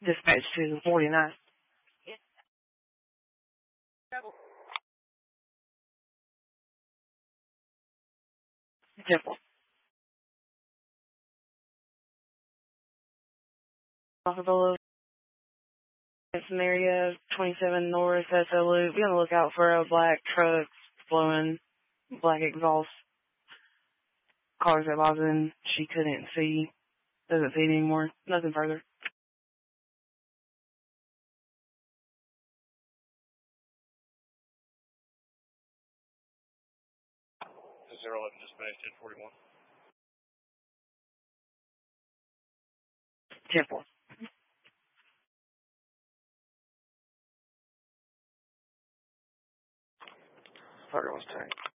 Dispatch to 49. Temple. Possible area 27 North SO Loop. Be on the lookout for a black truck blowing black exhaust. Cars that Boston she couldn't see. Doesn't see it anymore. Nothing further. 011 dispatch at 41. Temple. Thought it was tank.